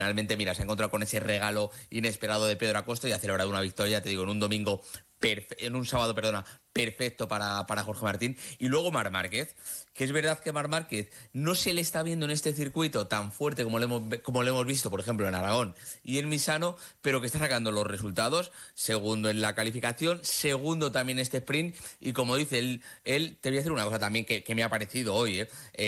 Finalmente, mira, se ha encontrado con ese regalo inesperado de Pedro Acosta y ha celebrado una victoria, te digo, en un domingo, en un sábado, perdona, perfecto para Jorge Martín. Y luego Márquez, que es verdad que Márquez no se le está viendo en este circuito tan fuerte como lo hemos visto, por ejemplo, en Aragón y en Misano, pero que está sacando los resultados, segundo en la calificación, segundo también este sprint, y como dice él te voy a decir una cosa también que me ha parecido hoy,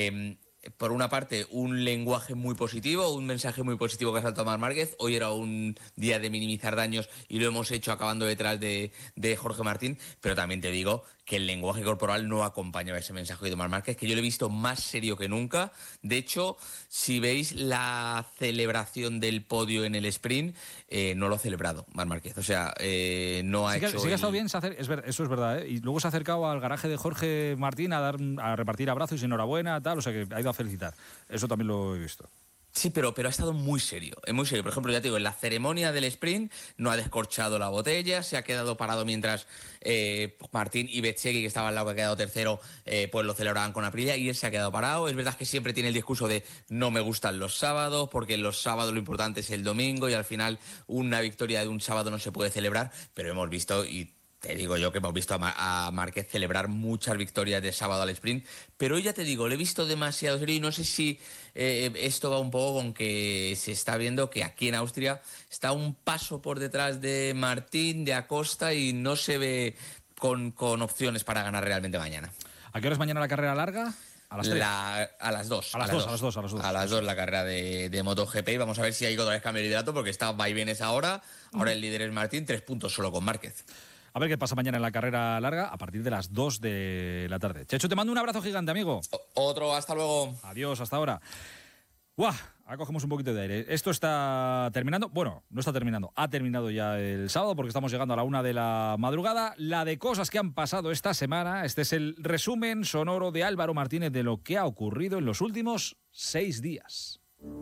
por una parte, un lenguaje muy positivo, un mensaje muy positivo que ha saltado Marc Márquez. Hoy era un día de minimizar daños y lo hemos hecho acabando detrás de Jorge Martín, pero también te digo que el lenguaje corporal no acompañaba ese mensaje de Marc Márquez, que yo lo he visto más serio que nunca. De hecho, si veis la celebración del podio en el sprint, no lo ha celebrado Marc Márquez. O sea, no ha hecho... Sí que ha estado bien, eso es verdad, ¿eh? Y luego se ha acercado al garaje de Jorge Martín a repartir abrazos y enhorabuena, tal, o sea que ha ido a felicitar. Eso también lo he visto. Sí, pero ha estado muy serio, es muy serio. Por ejemplo, ya te digo, en la ceremonia del sprint no ha descorchado la botella, se ha quedado parado mientras Martín y Betxegui, que estaba al lado, que ha quedado tercero, pues lo celebraban con Aprilia, y él se ha quedado parado. Es verdad que siempre tiene el discurso de no me gustan los sábados, porque los sábados lo importante es el domingo y al final una victoria de un sábado no se puede celebrar, pero hemos visto, y te digo yo que hemos visto a Márquez celebrar muchas victorias de sábado al sprint, pero hoy ya te digo, lo he visto demasiado serio y no sé si esto va un poco con que se está viendo que aquí en Austria está un paso por detrás de Martín, de Acosta, y no se ve con opciones para ganar realmente mañana. ¿A qué hora es mañana la carrera larga? A las 3. A las 2. A las 2 la carrera de MotoGP. Y vamos a ver si hay otra vez cambio de liderato, porque está vaivenes ahora. Ahora el líder es Martín, 3 puntos solo con Márquez. A ver qué pasa mañana en la carrera larga a partir de las 2 de la tarde. Chechu, te mando un abrazo gigante, amigo. Otro, hasta luego. Adiós, hasta ahora. ¡Guau! Acogemos un poquito de aire. Esto está terminando. Bueno, no está terminando. Ha terminado ya el sábado porque estamos llegando a la 1 de la madrugada. La de cosas que han pasado esta semana. Este es el resumen sonoro de Álvaro Martínez de lo que ha ocurrido en los últimos 6 días.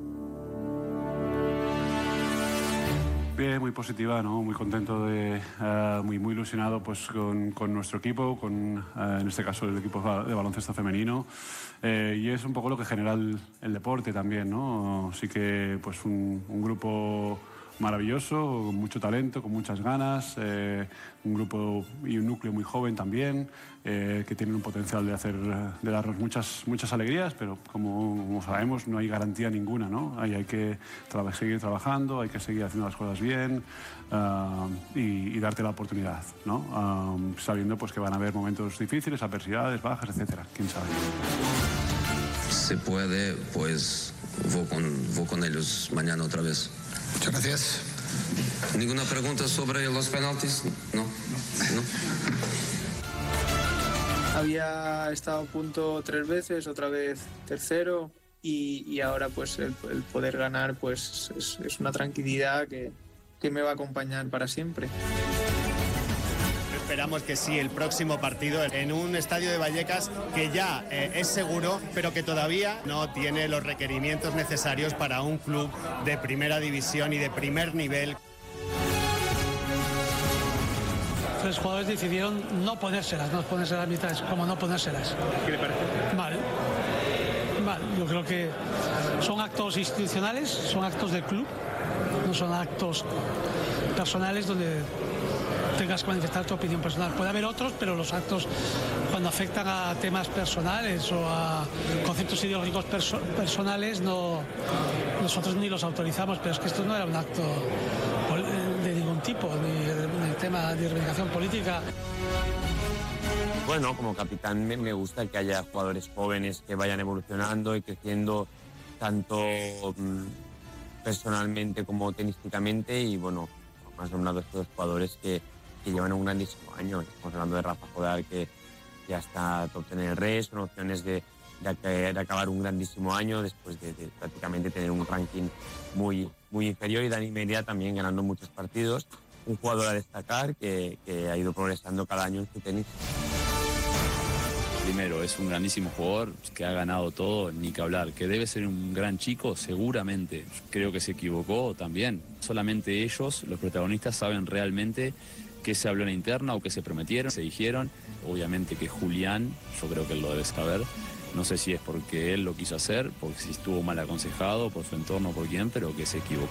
Bien, muy positiva, ¿no? Muy contento, muy ilusionado pues, con nuestro equipo, en este caso el equipo de baloncesto femenino. Y es un poco lo que genera el deporte también, ¿no? Sí que pues, un grupo maravilloso, con mucho talento, con muchas ganas, un grupo y un núcleo muy joven también, que tienen un potencial de darnos muchas alegrías, pero como sabemos no hay garantía ninguna, ¿no? Hay que seguir trabajando, hay que seguir haciendo las cosas bien y darte la oportunidad, ¿no? Sabiendo pues, que van a haber momentos difíciles, adversidades, bajas, etcétera, quién sabe. Se puede, pues voy con ellos mañana otra vez. Muchas gracias. ¿Ninguna pregunta sobre los penaltis? No. Había estado a punto 3 veces, otra vez tercero, y ahora pues el poder ganar pues es una tranquilidad que me va a acompañar para siempre. Esperamos que sí, el próximo partido en un estadio de Vallecas que ya es seguro, pero que todavía no tiene los requerimientos necesarios para un club de primera división y de primer nivel. 3 jugadores decidieron no ponérselas a mitad, como no ponérselas. ¿Qué le parece? Vale, yo creo que son actos institucionales, son actos del club, no son actos personales donde tengas que manifestar tu opinión personal. Puede haber otros, pero los actos cuando afectan a temas personales o a conceptos ideológicos personales nosotros ni los autorizamos, pero es que esto no era un acto de ningún tipo, ni de tema de reivindicación política. Bueno, como capitán me gusta que haya jugadores jóvenes que vayan evolucionando y creciendo tanto personalmente como tenísticamente, y bueno, más nombrado estos jugadores que llevan un grandísimo año. Estamos hablando de Rafa Jodar, que ya está top 10 en el RES, con opciones de acabar un grandísimo año después de prácticamente tener un ranking muy inferior, y Dani Meria también ganando muchos partidos. Un jugador a destacar que ha ido progresando cada año en su tenis. Primero, es un grandísimo jugador que ha ganado todo, ni que hablar. Que debe ser un gran chico, seguramente. Creo que se equivocó también. Solamente ellos, los protagonistas, saben realmente qué se habló en la interna o qué se prometieron, se dijeron. Obviamente que Julián, yo creo que él lo debe saber, No sé si es porque él lo quiso hacer, porque si estuvo mal aconsejado por su entorno, por quién, pero que se equivocó.